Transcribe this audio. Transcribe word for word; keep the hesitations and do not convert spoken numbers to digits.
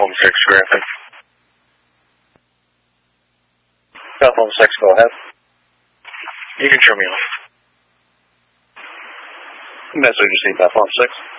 Platform six, Griffin. Platform six, go ahead. You can turn me off. Message received, Platform six.